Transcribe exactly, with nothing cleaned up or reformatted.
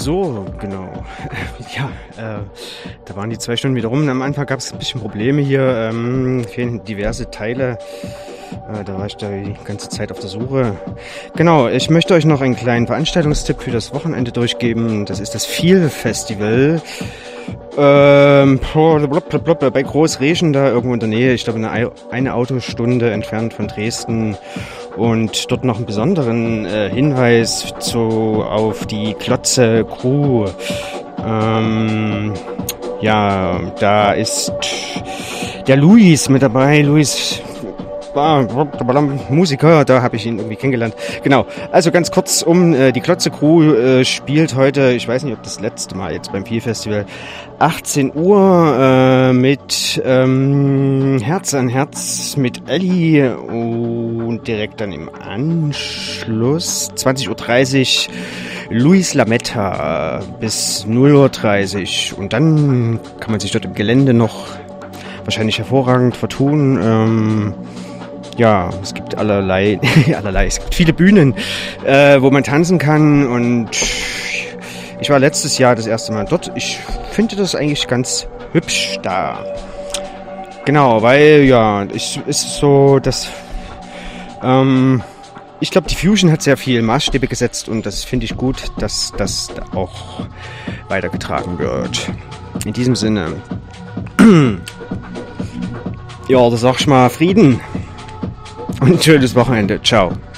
So, genau. Ja, äh, da waren die zwei Stunden wieder rum. Am Anfang gab es ein bisschen Probleme hier, ähm, fehlen diverse Teile. Äh, da war ich da die ganze Zeit auf der Suche. Genau, ich möchte euch noch einen kleinen Veranstaltungstipp für das Wochenende durchgeben. Das ist das Feel Festival. Ähm, bei Großreschen, da irgendwo in der Nähe, ich glaube eine, eine Autostunde entfernt von Dresden. Und dort noch einen besonderen äh, Hinweis zu, auf die Klotze Crew. Ähm, ja, da ist der Luis mit dabei. Luis war Musiker, da habe ich ihn irgendwie kennengelernt. Genau, also ganz kurz um, äh, die Klotze Crew äh, spielt heute, ich weiß nicht, ob das letzte Mal jetzt beim Feel Festival, achtzehn Uhr äh, mit ähm, Herz an Herz mit Ellie und direkt dann im Anschluss zwanzig Uhr dreißig Luis Lametta bis null Uhr dreißig und dann kann man sich dort im Gelände noch wahrscheinlich hervorragend vertun. Ähm, Ja, es gibt allerlei, allerlei, es gibt viele Bühnen, äh, wo man tanzen kann und ich war letztes Jahr das erste Mal dort. Ich finde das eigentlich ganz hübsch da. Genau, weil, ja, es ist so, dass, ähm, ich glaube, die Fusion hat sehr viel Maßstäbe gesetzt und das finde ich gut, dass das auch weitergetragen wird. In diesem Sinne, ja, da sag ich mal Frieden. Und ein schönes Wochenende. Ciao.